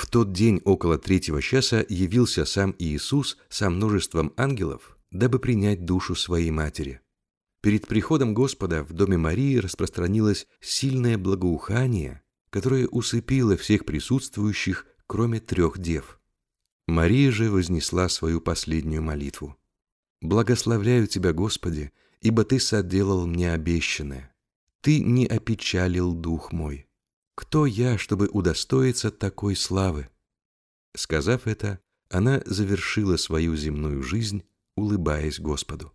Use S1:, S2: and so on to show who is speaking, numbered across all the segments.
S1: В тот день около 3 часа явился сам Иисус со множеством ангелов, дабы принять душу своей матери. Перед приходом Господа в доме Марии распространилось сильное благоухание, которое усыпило всех присутствующих, кроме 3 дев. Мария же вознесла свою последнюю молитву. «Благословляю Тебя, Господи, ибо Ты соделал мне обещанное. Ты не опечалил дух мой. Кто я, чтобы удостоиться такой славы?» Сказав это, она завершила свою земную жизнь, улыбаясь Господу.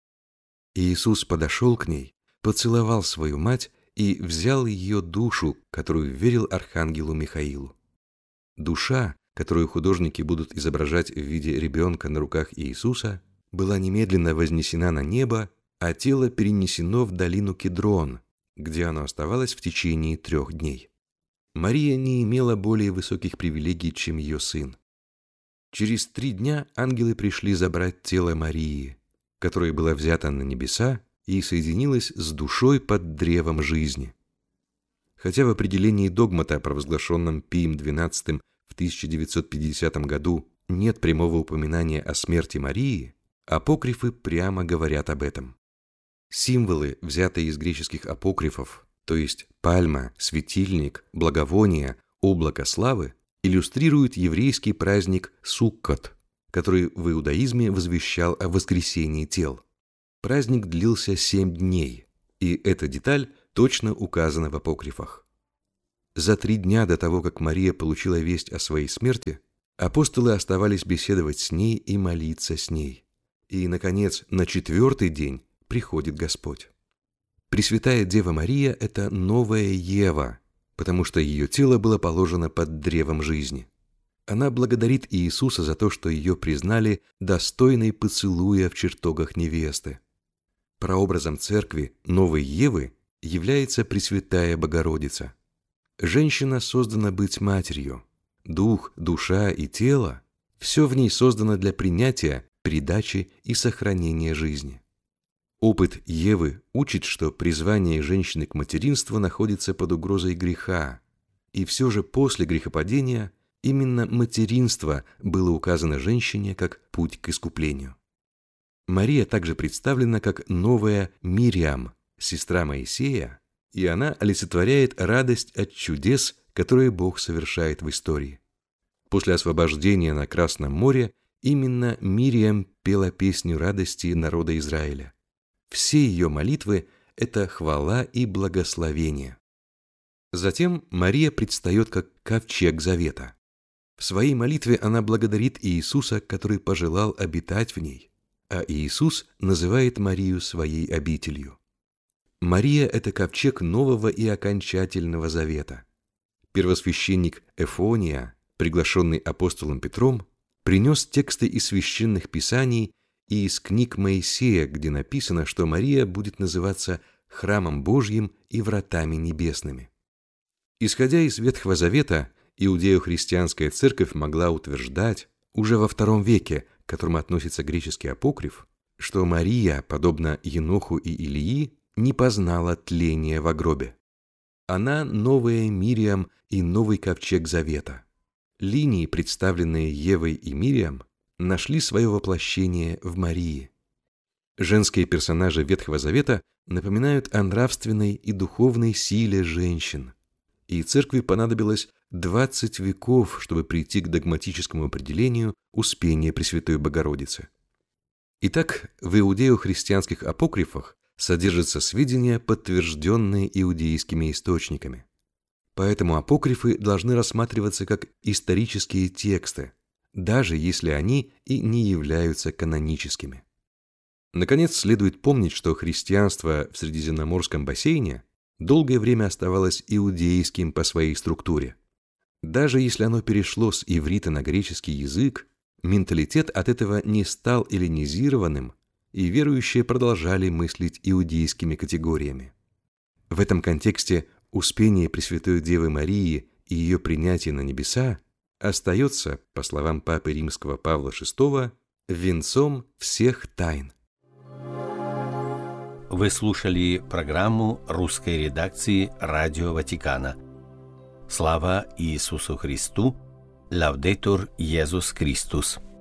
S1: Иисус подошел к ней, поцеловал свою мать и взял ее душу, которую верил архангелу Михаилу. Душа, которую художники будут изображать в виде ребенка на руках Иисуса, была немедленно вознесена на небо, а тело перенесено в долину Кедрон, где оно оставалось в течение 3 дней. Мария не имела более высоких привилегий, чем ее сын. Через 3 дня ангелы пришли забрать тело Марии, которое было взято на небеса и соединилось с душой под древом жизни. Хотя в определении догмата, провозглашенном Пием XII в 1950 году, нет прямого упоминания о смерти Марии, апокрифы прямо говорят об этом. Символы, взятые из греческих апокрифов, то есть пальма, светильник, благовоние, облако славы, иллюстрируют еврейский праздник Суккот, который в иудаизме возвещал о воскресении тел. Праздник длился 7 дней, и эта деталь точно указана в апокрифах. За 3 дня до того, как Мария получила весть о своей смерти, апостолы оставались беседовать с ней и молиться с ней. И, наконец, на 4-й день приходит Господь. Пресвятая Дева Мария – это новая Ева, потому что ее тело было положено под древом жизни. Она благодарит Иисуса за то, что ее признали достойной поцелуя в чертогах невесты. Прообразом церкви новой Евы является Пресвятая Богородица. Женщина создана быть матерью. Дух, душа и тело – все в ней создано для принятия, передачи и сохранения жизни. Опыт Евы учит, что призвание женщины к материнству находится под угрозой греха, и все же после грехопадения именно материнство было указано женщине как путь к искуплению. Мария также представлена как новая Мириам, сестра Моисея, и она олицетворяет радость от чудес, которые Бог совершает в истории. После освобождения на Красном море именно Мириам пела песню радости народа Израиля. Все ее молитвы – это хвала и благословение. Затем Мария предстает как ковчег завета. В своей молитве она благодарит Иисуса, который пожелал обитать в ней, а Иисус называет Марию своей обителью. Мария – это ковчег нового и окончательного завета. Первосвященник Эфония, приглашенный апостолом Петром, принес тексты из священных писаний и из книг Моисея, где написано, что Мария будет называться храмом Божьим и вратами небесными. Исходя из Ветхого Завета, иудео-христианская церковь могла утверждать уже во II веке, к которому относится греческий апокриф, что Мария, подобно Еноху и Илии, не познала тления во гробе. Она новая Мириам и новый ковчег завета. Линии, представленные Евой и Мириам, нашли свое воплощение в Марии. Женские персонажи Ветхого Завета напоминают о нравственной и духовной силе женщин, и церкви понадобилось 20 веков, чтобы прийти к догматическому определению Успения Пресвятой Богородицы. Итак, в иудео-христианских апокрифах содержатся сведения, подтвержденные иудейскими источниками. Поэтому апокрифы должны рассматриваться как исторические тексты, даже если они и не являются каноническими. Наконец, следует помнить, что христианство в Средиземноморском бассейне долгое время оставалось иудейским по своей структуре. Даже если оно перешло с иврита на греческий язык, менталитет от этого не стал эллинизированным, и верующие продолжали мыслить иудейскими категориями. В этом контексте Успение Пресвятой Девы Марии и ее принятие на небеса остается, по словам Папы Римского Павла VI, венцом всех тайн.
S2: Вы слушали программу русской редакции Радио Ватикана. Слава Иисусу Христу! Laudetur Jesus Christus.